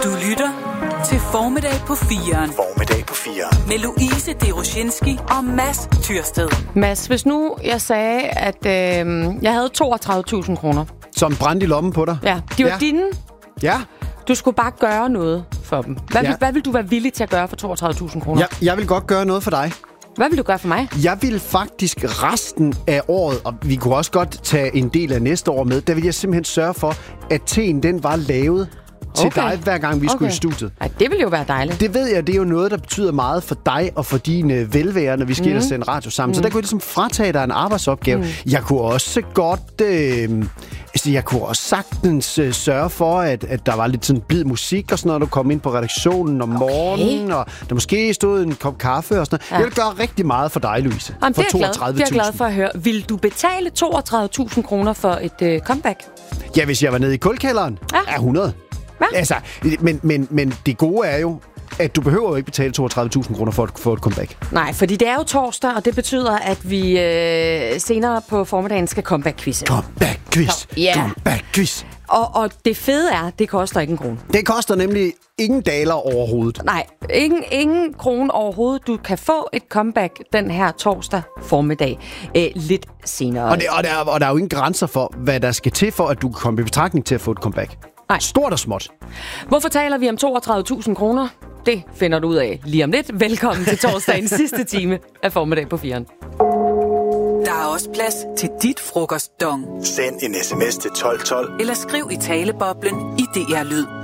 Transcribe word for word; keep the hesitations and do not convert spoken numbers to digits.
Du lytter til Formiddag på firen. Formiddag på firen. Med Louise Deroshinski og Mads Tyrsted. Mads, hvis nu jeg sagde, at øh, jeg havde toogtredive tusind kroner. Som brændte i lommen på dig? Ja, de var ja. dine. Ja. Du skulle bare gøre noget for dem. Hvad, ja. vil, hvad vil du være villig til at gøre for toogtredive tusind kroner? Jeg, jeg vil godt gøre noget for dig. Hvad vil du gøre for mig? Jeg vil faktisk resten af året, og vi kunne også godt tage en del af næste år med, der vil jeg simpelthen sørge for, at teen den var lavet til Okay. dig, hver gang vi Okay. skulle i studiet. Ej, det ville jo være dejligt. Det ved jeg, det er jo noget, der betyder meget for dig og for dine velvære, når vi skal mm. sende radio sammen. Mm. Så der kunne jeg ligesom fratage dig en arbejdsopgave. Mm. Jeg kunne også godt... Øh, altså, jeg kunne også sagtens øh, sørge for, at, at der var lidt sådan blid musik og sådan noget, når du kom ind på redaktionen om okay. morgenen, og der måske stod en kop kaffe og sådan noget. Ja. Jeg vil gøre rigtig meget for dig, Louise. Jamen, for det er jeg glad. Det er jeg glad for at høre. Vil du betale toogtredive tusind kroner for et øh, comeback? Ja, hvis jeg var nede i kulkælderen. Ja. Er hundrede. Hvad? Altså, men, men, men det gode er jo, at du behøver jo ikke betale toogtredive tusind kroner for at få et comeback. Nej, fordi det er jo torsdag, og det betyder, at vi øh, senere på formiddagen skal comeback-quizze. Comeback-quiz. Ja. Comeback-quiz. Og, og det fede er, det koster ikke en krone. Det koster nemlig ingen daler overhovedet. Nej, ingen, ingen krone overhovedet. Du kan få et comeback den her torsdag formiddag øh, lidt senere. Og, det, og, der, og der er jo ingen grænser for, hvad der skal til for, at du kan komme i betragtning til at få et comeback. Nej. Stort og småt. Hvorfor taler vi om toogtredive tusind kroner? Det finder du ud af lige om lidt. Velkommen til torsdagens sidste time af Formiddag på firen. Der er også plads til dit frokostdong. Send en sms til tolv tolv. Eller skriv i taleboblen i D R Lyd.